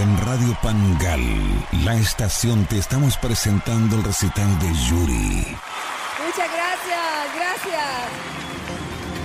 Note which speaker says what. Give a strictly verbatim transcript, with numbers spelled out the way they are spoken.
Speaker 1: En Radio Pangal, la estación, te estamos presentando el recital de Yuri.
Speaker 2: Muchas gracias, gracias.